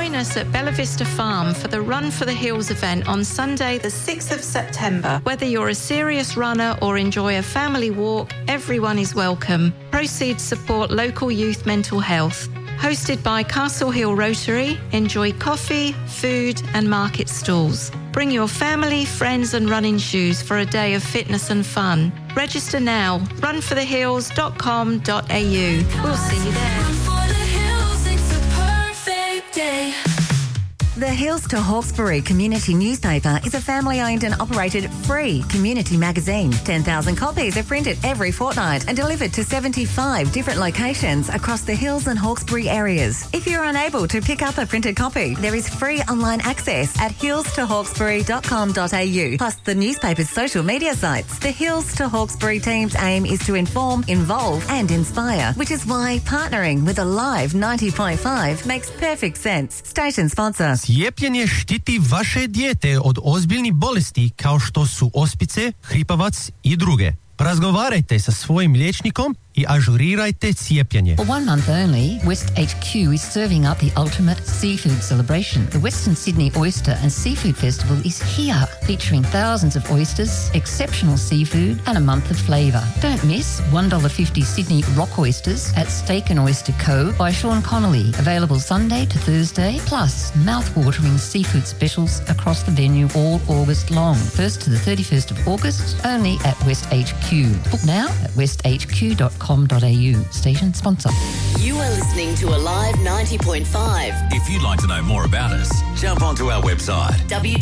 Join us at Bella Vista Farm for the Run for the Hills event on Sunday, the 6th of September. Whether you're a serious runner or enjoy a family walk, everyone is welcome. Proceeds support local youth mental health. Hosted by Castle Hill Rotary, enjoy coffee, food and market stalls. Bring your family, friends and running shoes for a day of fitness and fun. Register now, runforthehills.com.au. We'll see you there. Run for the hills, it's a perfect day. The Hills to Hawkesbury Community Newspaper is a family-owned and operated free community magazine. 10,000 copies are printed every fortnight and delivered to 75 different locations across the Hills and Hawkesbury areas. If you're unable to pick up a printed copy, there is free online access at hillstohawkesbury.com.au, plus the newspaper's social media sites. The Hills to Hawkesbury team's aim is to inform, involve and inspire, which is why partnering with Alive 90.5 makes perfect sense. Station sponsor. Cijepljenje štiti vaše dijete od ozbiljnih bolesti kao što su ospice, hripavac i druge. Razgovarajte sa svojim liječnikom i ažurirajte cijepljenje. For 1 month only, West HQ is serving up the ultimate seafood celebration. The Western Sydney Oyster and Seafood Festival is here, featuring thousands of oysters, exceptional seafood and a month of flavour. Don't miss $1.50 Sydney rock oysters at Steak and Oyster Co. by Sean Connolly, available Sunday to Thursday, plus mouth-watering seafood specials across the venue all August long. 1st to the 31st of August, only at West HQ. Book now at westhq.com.au. Station sponsor. You are listening to Alive 90.5. If you'd like to know more about us, jump onto our website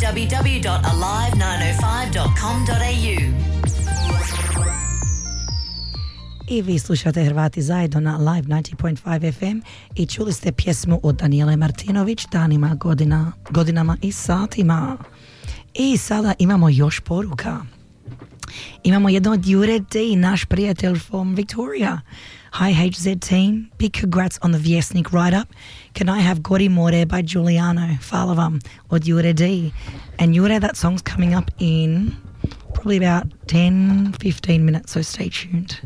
www.alive905.com.au. I vi slušate Hrvati zajedno na Live 90.5 FM i čuli ste pjesmu od Danijele Martinović, Danima, godinama i satima. I sada imamo još poruka. Imamo jedno od Jure D, naš prijatelj from Victoria. Hi HZ team, big congrats on the Vjesnik write-up. Can I have Gori More by Giuliano? Hvala vam od Jure D. And Jure, that song's coming up in probably about 10-15 minutes, so stay tuned.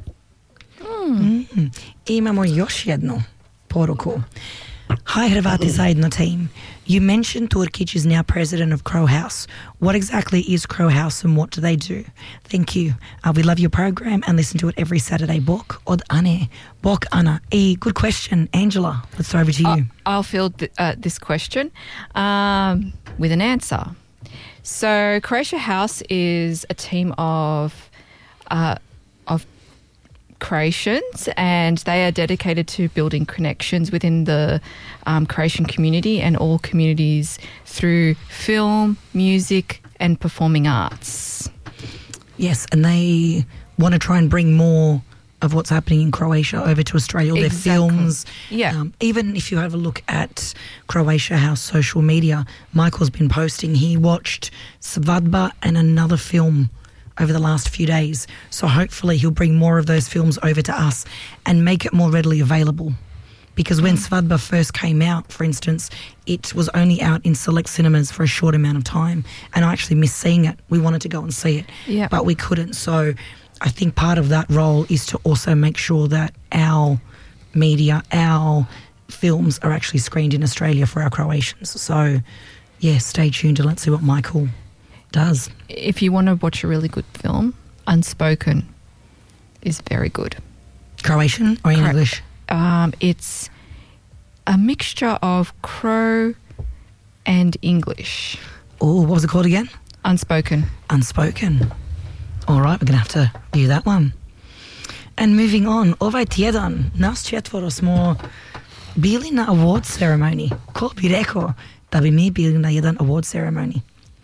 Imamo još jednu poruku. Hi Hrvati zajedno team. You mentioned Turkic is now president of Crow House. What exactly is Crow House and what do they do? Thank you. We love your program and listen to it every Saturday. Bok od Ane. Bok Anna. Good question. Angela, let's throw over to you. I'll field this question with an answer. So Croatia House is a team of Croatians, and they are dedicated to building connections within the Croatian community and all communities through film, music and performing arts. Yes, and they want to try and bring more of what's happening in Croatia over to Australia, all their films. Yeah. Even if you have a look at Croatia House social media, Michael's been posting, he watched Svadba and another film over the last few days. So hopefully he'll bring more of those films over to us and make it more readily available. Because when Svadba first came out, for instance, it was only out in select cinemas for a short amount of time. And I actually missed seeing it. We wanted to go and see it, but we couldn't. So I think part of that role is to also make sure that our media, our films are actually screened in Australia for our Croatians. So, yeah, stay tuned and let's see what Michael does. If you want to watch a really good film, Unspoken is very good. Croatian or English? It's a mixture of Crow and English. Oh, what was it called again? Unspoken. Unspoken. All right, we're going to have to view that one. And moving on, ovaj tjedan, nas četvoro smo bili na award ceremony. Ko bi rekao da bi mi bili na jedan award ceremony?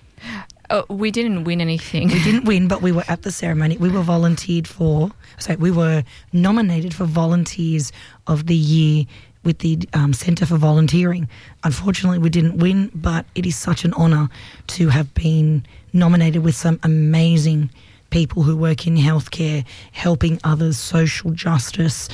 We didn't win anything. We didn't win, but we were at the ceremony. We were we were nominated for Volunteers of the Year with the Centre for Volunteering. Unfortunately, we didn't win, but it is such an honour to have been nominated with some amazing people who work in healthcare, helping others, social justice,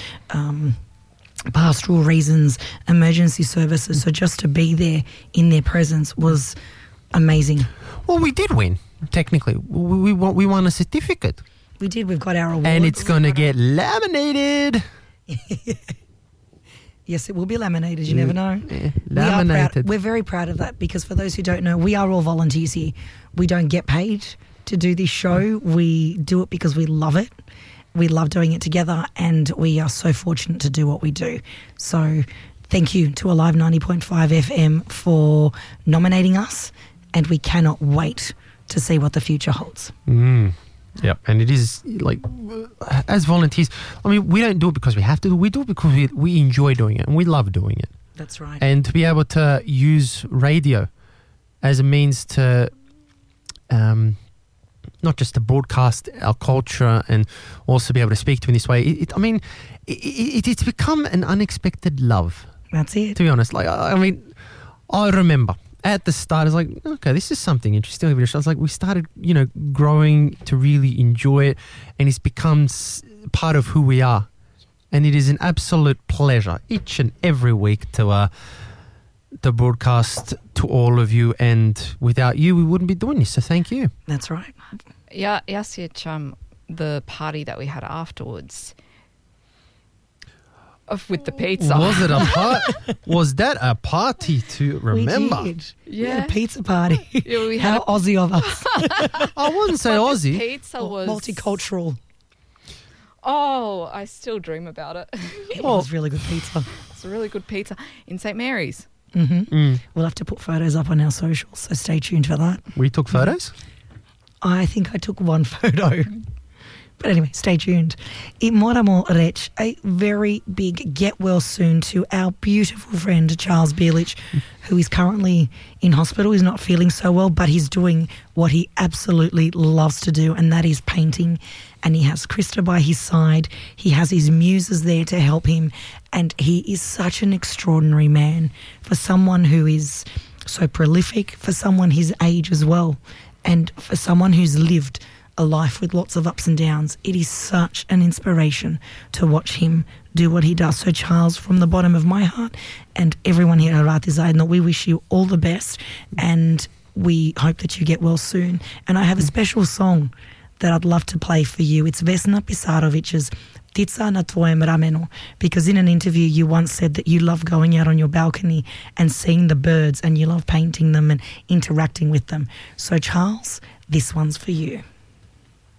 pastoral reasons, emergency services. So just to be there in their presence was amazing. Well, we did win, technically. We won a certificate. We did. We've got our award. And it's going to get laminated. Yes, it will be laminated. You never know. Yeah, We are proud- laminated. We're very proud of that because for those who don't know, we are all volunteers here. We don't get paid to do this show. We do it because we love it. We love doing it together, and we are so fortunate to do what we do. So thank you to Alive 90.5 FM for nominating us, and we cannot wait to see what the future holds. Yeah, and it is like, as volunteers, I mean, we don't do it because we have to. We do it because we enjoy doing it and we love doing it. That's right. And to be able to use radio as a means to not just to broadcast our culture and also be able to speak to in this way, it's become an unexpected love. That's it. To be honest, like I mean, I remember at the start, I was like, okay, this is something interesting. I was like, we started, growing to really enjoy it, and it's become part of who we are. And it is an absolute pleasure each and every week to broadcast to all of you. And without you, we wouldn't be doing this. So thank you. That's right. Yeah, the party that we had afterwards with the pizza. Was it was that a party to remember? We did. Yeah. A pizza party. Yeah, we had How Aussie of us. I wouldn't say This Aussie. pizza was Multicultural. Oh, I still dream about it. It was really good pizza. It's a really good pizza in St. Mary's. We'll have to put photos up on our socials, so stay tuned for that. We took photos? I think I took one photo. But anyway, stay tuned. I moramo reći a very big get well soon to our beautiful friend Charles Bielich, who is currently in hospital. He's not feeling so well, but he's doing what he absolutely loves to do, and that is painting. And he has Krista by his side. He has his muses there to help him. And he is such an extraordinary man for someone who is so prolific, for someone his age as well, and for someone who's lived a life with lots of ups and downs. It is such an inspiration to watch him do what he does. So Charles, from the bottom of my heart and everyone here at Ratizaidno, we wish you all the best, and we hope that you get well soon. And I have a special song that I'd love to play for you. It's Vesna Pisarovic's Tica na tvojem ramenu, because in an interview you once said that you love going out on your balcony and seeing the birds, and you love painting them and interacting with them. So Charles, this one's for you.